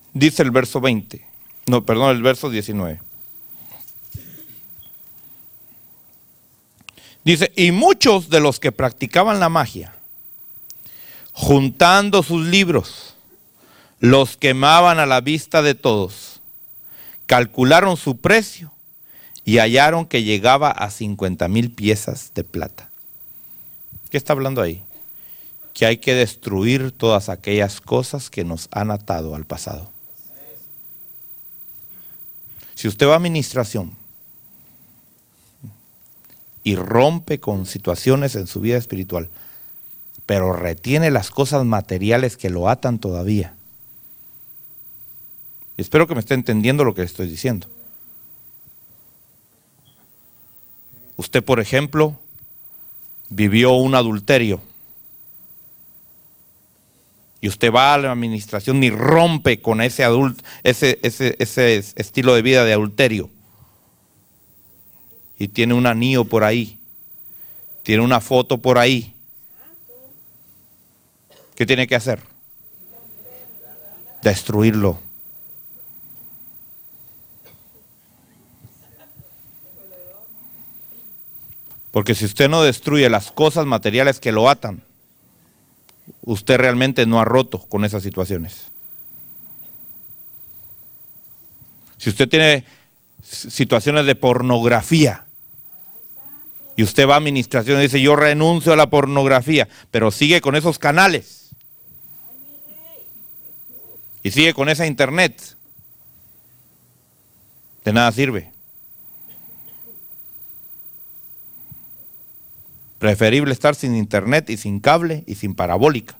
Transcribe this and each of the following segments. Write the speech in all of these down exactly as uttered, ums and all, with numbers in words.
Dice el verso veinte, no, perdón, el verso diecinueve. Dice, y muchos de los que practicaban la magia, juntando sus libros, los quemaban a la vista de todos, calcularon su precio y hallaron que llegaba a cincuenta mil piezas de plata. ¿Qué está hablando ahí? Que hay que destruir todas aquellas cosas que nos han atado al pasado. Si usted va a administración y rompe con situaciones en su vida espiritual, pero retiene las cosas materiales que lo atan todavía. Y espero que me esté entendiendo lo que estoy diciendo. Usted, por ejemplo, vivió un adulterio. Y usted va a la administración y rompe con ese, adult, ese, ese, ese estilo de vida de adulterio. Y tiene un anillo por ahí. Tiene una foto por ahí. ¿Qué tiene que hacer? Destruirlo. Porque si usted no destruye las cosas materiales que lo atan, usted realmente no ha roto con esas situaciones. Si usted tiene situaciones de pornografía y usted va a administración y dice, yo renuncio a la pornografía, pero sigue con esos canales y sigue con esa internet, de nada sirve. Preferible estar sin internet y sin cable y sin parabólica.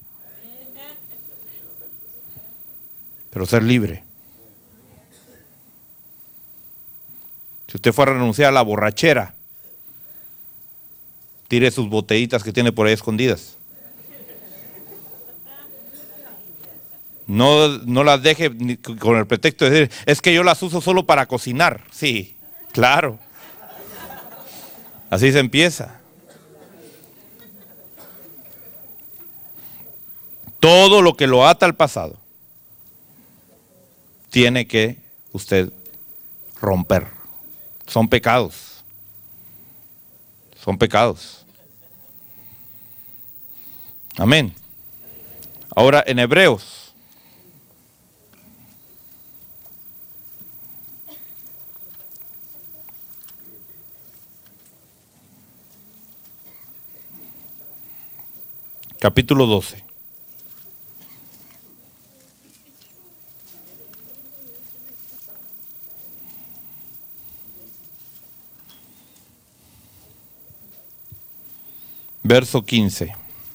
Pero ser libre. Si usted fuera a renunciar a la borrachera, tire sus botellitas que tiene por ahí escondidas. No, no las deje con el pretexto de decir, es que yo las uso solo para cocinar. Sí, claro. Así se empieza. Todo lo que lo ata al pasado tiene que usted romper. Son pecados. Son pecados. Amén. Ahora en Hebreos. Capítulo doce. Verso quince.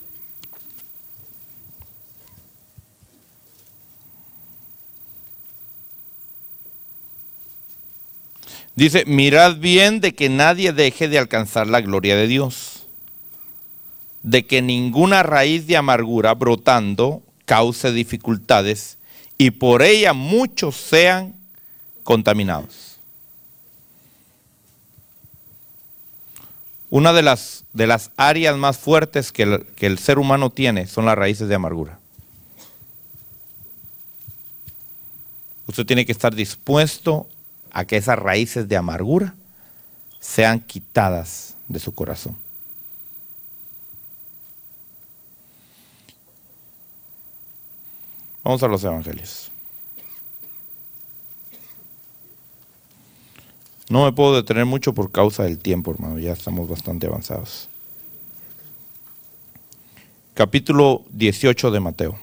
Dice, mirad bien de que nadie deje de alcanzar la gloria de Dios, de que ninguna raíz de amargura brotando cause dificultades y por ella muchos sean contaminados. Una de las, de las áreas más fuertes que el, que el ser humano tiene son las raíces de amargura. Usted tiene que estar dispuesto a que esas raíces de amargura sean quitadas de su corazón. Vamos a los evangelios. No me puedo detener mucho por causa del tiempo, hermano. Ya estamos bastante avanzados. Capítulo dieciocho de Mateo.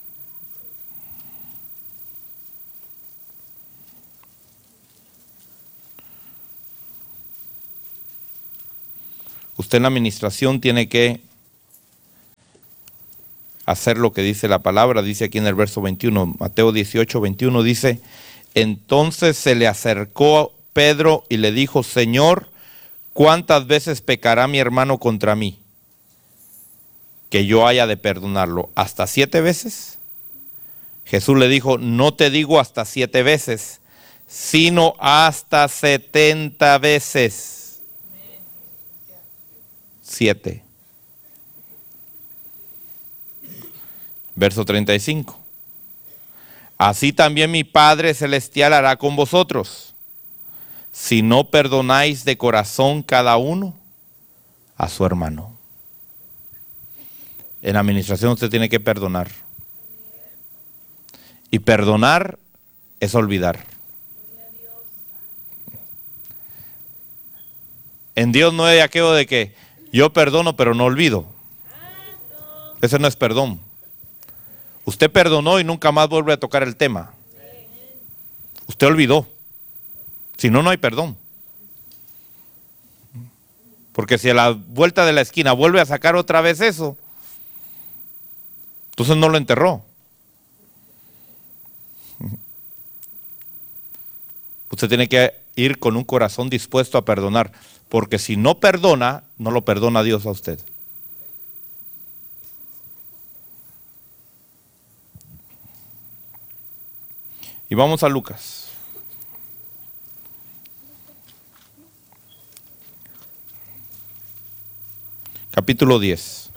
Usted en la administración tiene que hacer lo que dice la palabra. Dice aquí en el verso veintiuno, Mateo dieciocho, veintiuno, dice, entonces se le acercó Pedro y le dijo, Señor, ¿cuántas veces pecará mi hermano contra mí? Que yo haya de perdonarlo. ¿Hasta siete veces? Jesús le dijo, no te digo hasta siete veces, sino hasta setenta veces. Siete. Verso treinta y cinco. así también mi Padre Celestial hará con vosotros, si no perdonáis de corazón cada uno a su hermano. En la administración usted tiene que perdonar. Y perdonar es olvidar. En Dios no hay aquello de que yo perdono pero no olvido. Ese no es perdón. Usted perdonó y nunca más vuelve a tocar el tema. Usted olvidó. Si no, no hay perdón. Porque si a la vuelta de la esquina vuelve a sacar otra vez eso, entonces no lo enterró. Usted tiene que ir con un corazón dispuesto a perdonar. Porque si no perdona, no lo perdona Dios a usted. Y vamos a Lucas. Capítulo diez.